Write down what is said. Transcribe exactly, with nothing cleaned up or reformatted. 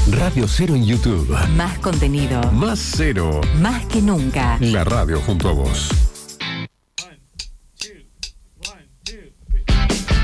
Radio Cero en YouTube. Más contenido. Más Cero. Más que nunca. La radio junto a vos.